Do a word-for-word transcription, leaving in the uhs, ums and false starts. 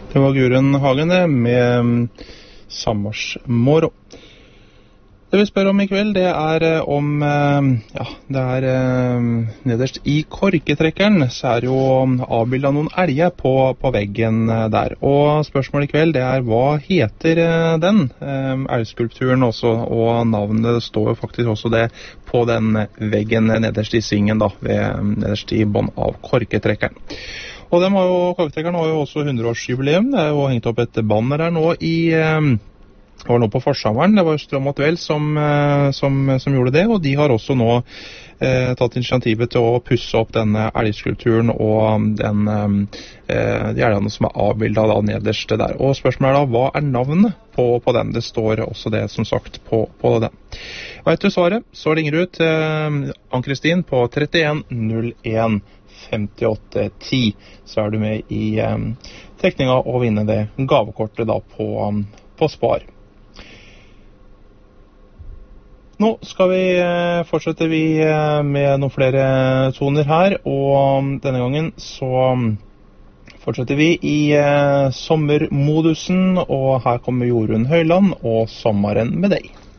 Det var Gurun Hagen det, med Sammarsmorå. Det vi spør om i kveld, det er om, ja, det er nederst i korketrekkeren, så er jo avbildet noen elger på, på veggen der. Og spørsmålet i kveld, det er, hva heter den elgskulpturen også, og navnet står jo faktisk også det på den veggen nederst i svingen da, ved, nederst i bånd av korketrekkeren. Og dem har jo, korketrekkeren har jo også hundreårsjubileum, det er jo hengt opp et banner der nå i... Det var nå på forsommeren, det var Strøm og Tvel som, som, som gjorde det, og de har også nå eh, tatt initiativet til å pusse opp denne elgskulpturen og den, eh, de elgene som er avbildet da nederst der. Og spørsmålet er da, hva er navnet på, på den? Det står også det som sagt på, på den. Og etter svaret så ringer du til eh, Ann-Kristin på trettien null en femtiåtte ti, så er du med i eh, trekninga og vinner det gavekortet da på, på Spar. Nå skal vi fortsette vi med noen flere toner her, og denne gangen så fortsetter vi i sommermodusen, og her kommer Jorunn Høyland og Sommeren med deg.